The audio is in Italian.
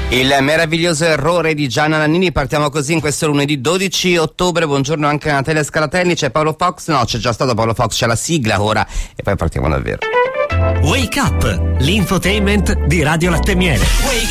Il meraviglioso errore di Gianna Nannini. Partiamo così in questo lunedì 12 ottobre. Buongiorno anche a Natalia Scalatelli. C'è Paolo Fox? No, c'è già stato Paolo Fox. C'è la sigla ora e poi partiamo davvero. Wake Up, l'infotainment di Radio Latte Miele.